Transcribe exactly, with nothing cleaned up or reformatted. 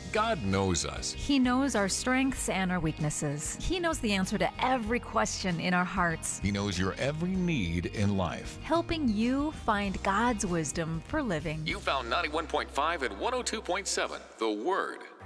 God knows us. He knows our strengths and our weaknesses. He knows the answer to every question in our hearts. He knows your every need in life. Helping you find God's wisdom for living. You found ninety-one point five and one oh two point seven, The Word.